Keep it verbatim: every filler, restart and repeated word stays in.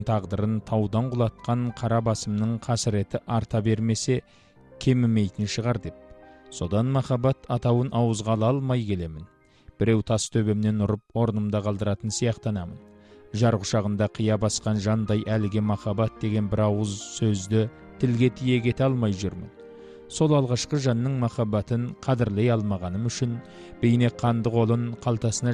тағдырын таудан құлатқан қара басымның қасіреті арта бермесе кемімейтін шығар деп. Содан махаббат атауын ауызға ала алмай келемін. Біреу тас төбемнен ұрып орнымда қалдыратын сияқтанамын. Жар құшағында қия басқан жандай әліге махаббат деген бір ауыз сөзді тілге тиек ете алмай жүрмін. Сол алғашқы жанның махаббатын қадірлей алмағаным үшін бейне қанды қолын қалтасына